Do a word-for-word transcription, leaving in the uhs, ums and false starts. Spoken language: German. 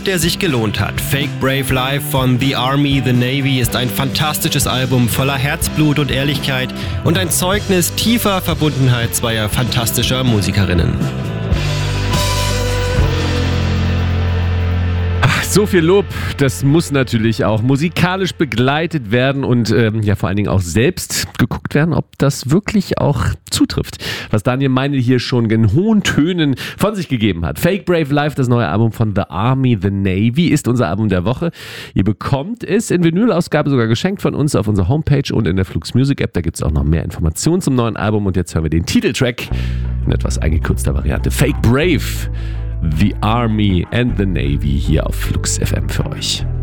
der sich gelohnt hat. Fake Brave Life von The Army, The Navy ist ein fantastisches Album voller Herzblut und Ehrlichkeit und ein Zeugnis tiefer Verbundenheit zweier fantastischer Musikerinnen. So viel Lob, das muss natürlich auch musikalisch begleitet werden und ähm, ja vor allen Dingen auch selbst geguckt werden, ob das wirklich auch zutrifft, was Daniel Meinl hier schon in hohen Tönen von sich gegeben hat. Fake Brave Life, das neue Album von The Army, The Navy, ist unser Album der Woche. Ihr bekommt es in Vinyl-Ausgabe sogar geschenkt von uns auf unserer Homepage und in der Flux Music App. Da gibt es auch noch mehr Informationen zum neuen Album und jetzt hören wir den Titeltrack in etwas eingekürzter Variante. Fake Brave, The Army and the Navy hier auf Flux F M für euch.